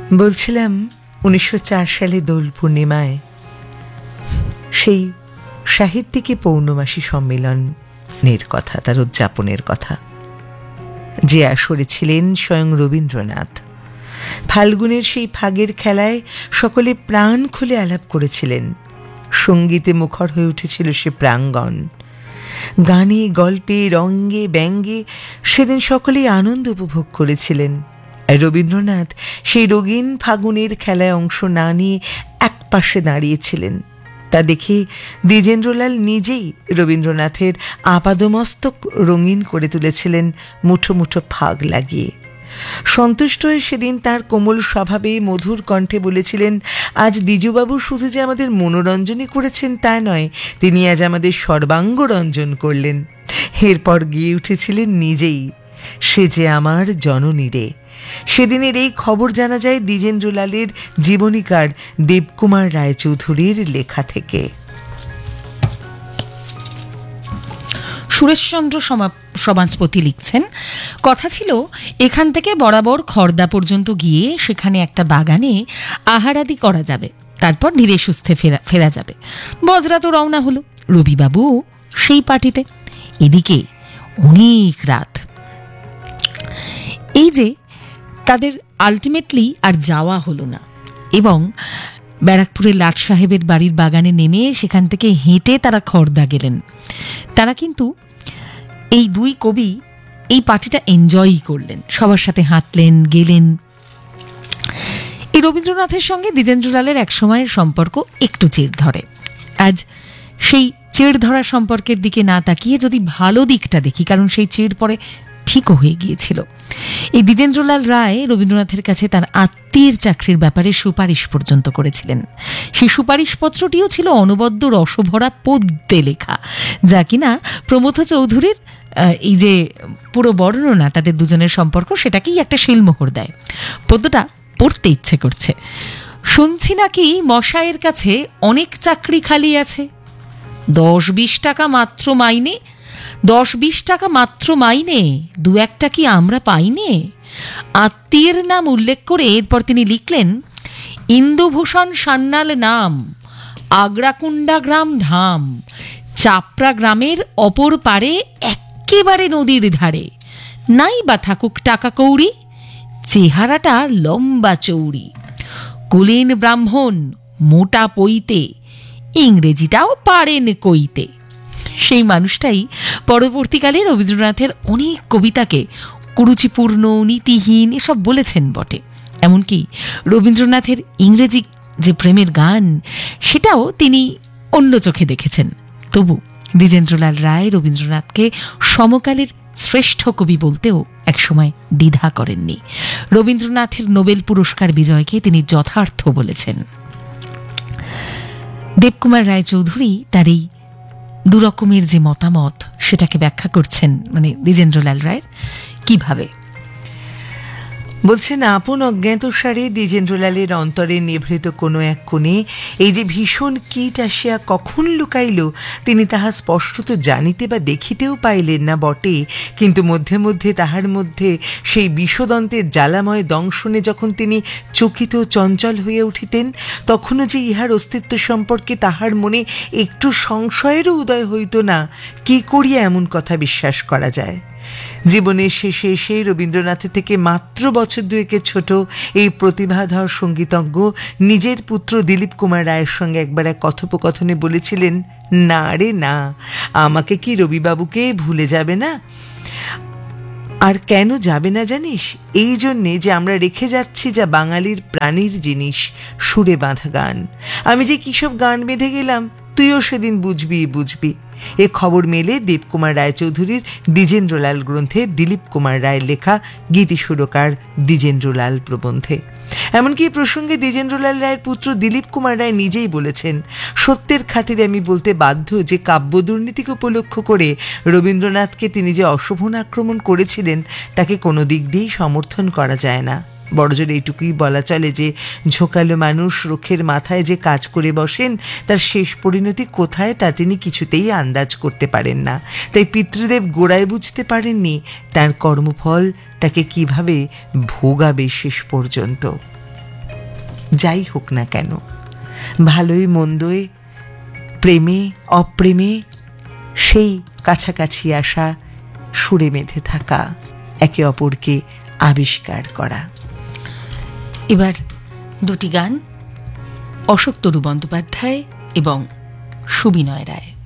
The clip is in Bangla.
বলছিলাম 1904 সালে দোল পূর্ণিমায় সেই সাহিত্যিকী পৌর্ণমাসী সম্মেলনের কথা, তার উদযাপনের কথা। যে আসরে ছিলেন স্বয়ং রবীন্দ্রনাথ। ফাল্গুনের সেই ফাগের খেলায় সকলে প্রাণ খুলে আলাপ করেছিলেন। সঙ্গীতে মুখর হয়ে উঠেছিল সে প্রাঙ্গণ। গানে, গল্পে, রঙ্গে, ব্যঙ্গে সেদিন সকলেই আনন্দ উপভোগ করেছিলেন। রবীন্দ্রনাথ সেই রঙিন ফাগুনের খেলায় অংশ না নিয়ে এক পাশে দাঁড়িয়েছিলেন। তা দেখে দ্বিজেন্দ্রলাল নিজেই রবীন্দ্রনাথের আপাদমস্তক রঙিন করে তুলেছিলেন মুঠো মুঠো ফাগ লাগিয়ে। সন্তুষ্ট হয়ে সেদিন তার কোমল স্বভাবে মধুর কণ্ঠে বলেছিলেন, আজ দ্বিজবাবু শুধু যে আমাদের মনোরঞ্জনই করেছেন তা নয়, তিনি আজ আমাদের সর্বাঙ্গ রঞ্জন করলেন। এরপর গিয়ে উঠেছিলেন নিজেই, সে যে আমার জননী রে। সেদিনের এই খবর জানা যায় দ্বিজেন্দ্রলালের জীবনীকার দেবকুমার রায়চৌধুরীর লেখা থেকে। সুরেশচন্দ্র সমাজপতি লিখছেন, কথা ছিল এখান থেকে বরাবর খর্দা পর্যন্ত গিয়ে সেখানে একটা বাগানে আহারাদি করা যাবে, তারপর ধীরে সুস্থে ফেরা যাবে। বজরা তো রওনা হলো, রবিবাবু সেই পার্টিতে। এদিকে অনেক রাত। এই যে তাদের আলটিমেটলি আর যাওয়া হলো না, এবং ব্যারাকপুরের লাট সাহেবের বাড়ির বাগানে নেমে সেখান থেকে হেঁটে তারা খর্দা গেলেন। তারা কিন্তু এই দুই কবি এই পার্টিটা এনজয়ই করলেন, সবার সাথে হাঁটলেন, গেলেন। এই রবীন্দ্রনাথের সঙ্গে দ্বিজেন্দ্রলালের এক সময়ের সম্পর্ক একটু চেড় ধরে। আজ সেই চেড় ধরা সম্পর্কের দিকে না তাকিয়ে যদি ভালো দিকটা দেখি, কারণ সেই চেড় পরে ঠিকও হয়ে গিয়েছিল। এই দ্বিজেন্দ্রলাল রায় রবীন্দ্রনাথের কাছে তার আত্মীয়ের চাকরির ব্যাপারে সুপারিশ পর্যন্ত করেছিলেন। সেই সুপারিশপত্রটিও ছিল অনবদ্য রসভরা পদ্যে লেখা, যা কিনা প্রমথ চৌধুরীর এই যে পুরো বর্ণনা তাদের দুজনের সম্পর্ক, সেটাকেই একটা শিলমোহর দেয়। পদ্যটা পড়তে ইচ্ছে করছে। শুনছি নাকি মশাইয়ের কাছে অনেক চাকরি খালি আছে, 10-20 টাকা মাত্র মাইনে, 10-20 টাকা মাত্র মাইনে, 2-1টা কি আমরা পাইনে? আত্মীয়ের নাম উল্লেখ করে এরপর তিনি লিখলেন, ইন্দুভূষণ সান্যাল নাম, আগ্রাকুণ্ডা গ্রাম ধাম, চাপড়া গ্রামের অপর পারে একেবারে নদীর ধারে, নাই বা থাকুক টাকা কৌড়ি, চেহারাটা লম্বা চৌড়ি, কুলীন ব্রাহ্মণ, মোটা পইতে, ইংরেজিটাও পারেন কইতে। সেই মানুষটাই পরবর্তীকালে রবীন্দ্রনাথের অনেক কবিতাকে কুরুচিপূর্ণ, নীতিহীন এসব বলেছেন বটে। এমনকি রবীন্দ্রনাথের ইংরেজি যে প্রেমের গান, সেটাও তিনি অন্য চোখে দেখেছেন। তবু দ্বিজেন্দ্রলাল রায় রবীন্দ্রনাথকে সমকালের শ্রেষ্ঠ কবি বলতেও একসময় দ্বিধা করেননি। রবীন্দ্রনাথের নোবেল পুরস্কার বিজয়কে তিনি যথার্থ বলেছেন। দেবকুমার রায়চৌধুরী তার এই দুরকমের যে মতামত, সেটাকে ব্যাখ্যা করছেন মানে দ্বিজেন্দ্রলাল রায়ের কিভাবে। বলছেন, আপন অজ্ঞাতসারে দ্বিজেন্দ্রলালের অন্তরে নিভৃত কোনো এক কোণে এই যে ভীষণ কীট আসিয়া কখন লুকাইল, তিনি তাহা স্পষ্টত জানিতে বা দেখিতেও পাইলেন না বটে, কিন্তু মধ্যে মধ্যে তাহার মধ্যে সেই বিষদন্তের জ্বালাময় দংশনে যখন তিনি চকিত চঞ্চল হইয়া উঠিতেন, তখনও যে ইহার অস্তিত্ব সম্পর্কে তাহার মনে একটু সংশয়েরও উদয় হইত না। কি করিয়া এমন কথা বিশ্বাস করা যায়? জীবনের শেষে এসে রবীন্দ্রনাথের থেকে মাত্র বছর 2 ছোট এই প্রতিভাধর সঙ্গীতজ্ঞ নিজের পুত্র দিলীপ কুমার রায়ের সঙ্গে একবার এক কথোপকথনে বলেছিলেন, না রে না, আমাকে কি রবিবাবুকে ভুলে যাবে না? আর কেন যাবে না জানিস? এই জন্যে যে আমরা রেখে যাচ্ছি যা বাঙালির প্রাণীর জিনিস, সুরে বাঁধা গান। আমি যে কিসব গান বেঁধে গেলাম, তুইও সেদিন বুঝবি। এ খবর মেলে দেবকুমার রায়চৌধুরীর দ্বিজেন্দ্রলাল গ্রন্থে দিলীপ কুমার রায়ের লেখা গীতি সুরকার দ্বিজেন্দ্রলাল প্রবন্ধে। এমনকি এই প্রসঙ্গে দ্বিজেন্দ্রলাল রায়ের পুত্র দিলীপ কুমার রায় নিজেই বলেছেন, সত্যের খাতিরে আমি বলতে বাধ্য যে কাব্য দুর্নীতিকে উপলক্ষ করে রবীন্দ্রনাথকে তিনি যে অশোভন আক্রমণ করেছিলেন, তাকে কোনো দিক দিয়েই সমর্থন করা যায় না। বড়জোর এইটুকুই বলা চলে যে ঝোঁকালো মানুষ রুখের মাথায় যে কাজ করে বসেন, তার শেষ পরিণতি কোথায় তা তিনি কিছুতেই আন্দাজ করতে পারেন না। তাই পিতৃদেব গোড়ায় বুঝতে পারেননি তার কর্মফল তাকে কিভাবে ভোগাবে শেষ পর্যন্ত। যাই হোক না কেন, ভালোই মন্দই, প্রেমে অপ্রেমে, সেই কাছাকাছি আসা, সুরে বেঁধে থাকা, একে অপরকে আবিষ্কার করা। এবার দুটি গান, অশোক তরু বন্দ্যোপাধ্যায় এবং সুবিনয় রায়।